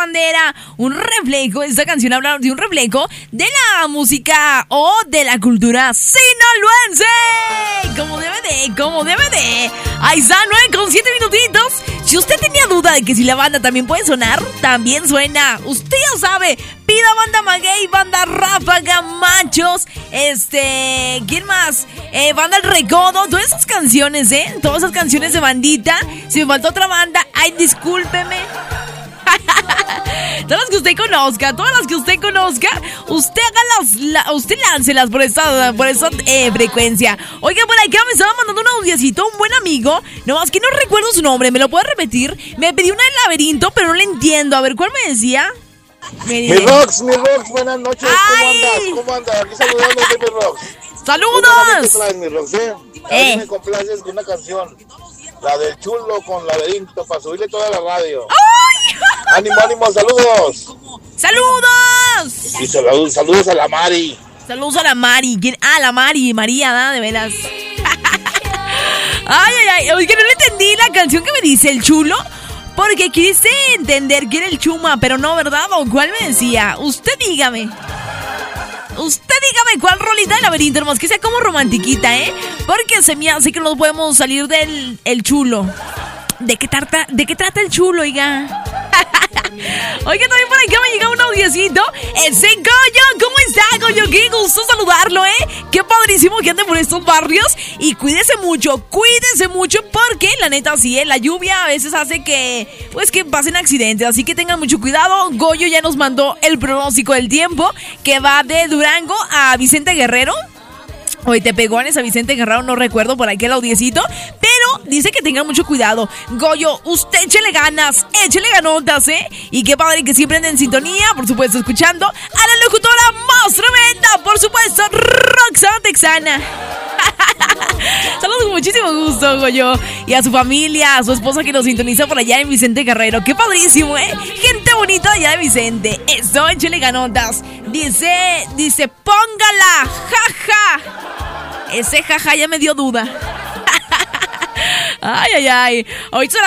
bandera, un reflejo, esta canción habla de un reflejo de la música o de la cultura sinaloense. Como debe de. Ahí está, 9:07 minutitos. Si usted tenía duda de que si la banda también puede sonar, también suena. Usted ya sabe, pida banda Maguey, banda Ráfaga, Machos, ¿quién más? Banda El Recodo, todas esas canciones, todas esas canciones de bandita. Si me faltó otra banda, ay, discúlpeme. Todas las que usted conozca, usted usted láncelas por esta frecuencia. Oiga, por acá me estaba mandando un audiocito un buen amigo, nomás que no recuerdo su nombre, ¿me lo puede repetir? Me pidió una del laberinto, pero no le entiendo. A ver, ¿cuál me decía? Mi Rox, buenas noches. ¿Cómo andas? Aquí saludándote, mi Rox. ¡Saludos! ¿Qué traes, mi Rox? A ver, me complaces con una canción, la del Chulo con laberinto, para subirle toda la radio. ¡Ay! ¡Ánimo, saludos! ¡Saludos! Y saludos a la Mari. Saludos a la Mari. ¿Quién? Ah, la Mari, María, ¿no? De veras. Ay. Oiga, no le entendí la canción que me dice el Chulo, porque quise entender que era el Chuma, pero no, ¿verdad? ¿O cuál me decía? Usted dígame cuál rolita del laberinto, hermanos, que sea como romantiquita, porque se me hace que no podemos salir del el Chulo. ¿De qué trata el Chulo, oiga? Oiga, también por acá me llega un audiocito. Ese Goyo, ¿cómo está, Goyo? Qué gusto saludarlo, Qué padrísimo que ande por estos barrios. Y cuídese mucho, porque la neta sí, la lluvia a veces hace que pasen accidentes. Así que tengan mucho cuidado. Goyo ya nos mandó el pronóstico del tiempo, que va de Durango a Vicente Guerrero. Hoy te pegó a Vicente Guerrero, no recuerdo por aquí el audiecito, pero dice que tengan mucho cuidado. Goyo, usted échele ganas, échele ganotas, y qué padre que siempre anden en sintonía, por supuesto, escuchando a la locutora más tremenda, por supuesto, Roxana Texana. Saludos con muchísimo gusto, Goyo, y a su familia, a su esposa que nos sintoniza por allá en Vicente Guerrero. Qué padrísimo, gente bonita allá de Vicente. Eso, échele ganotas. Dice, póngala, jaja. Ese jaja ya me dio duda. Ay. Hoy